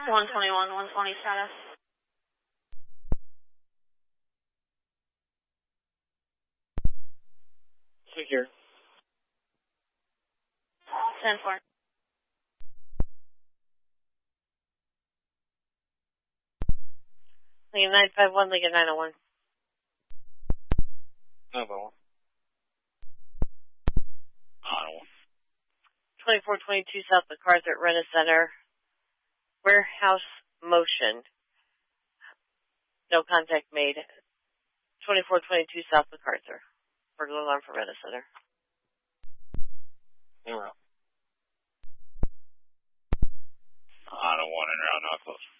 121, 120 status. Secure. 10-4. Lincoln 951, Lincoln 901. 901. 901. 2422 South MacArthur at Renner Center. Warehouse motion. No contact made. 2422 South MacArthur. Burglar alarm for Renner Center. You're out. 901 and round, not close.